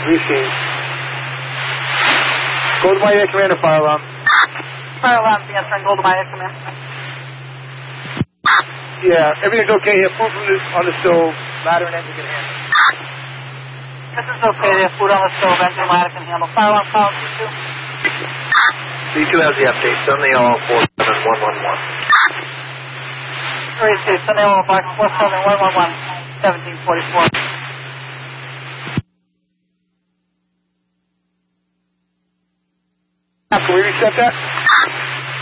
Received. Golden Mile Air Commander, fire alarm. Fire alarm, answering Golden Mile Air Command. Yeah, everything's okay here. Food on the stove. Ladder and engine can handle. This is okay. There's food on the stove. Engine ladder can handle. Fire alarm, call C2. C2 has the update. Send the all 47111. Receive. Send the all box 47111. 1744. Can we reset that?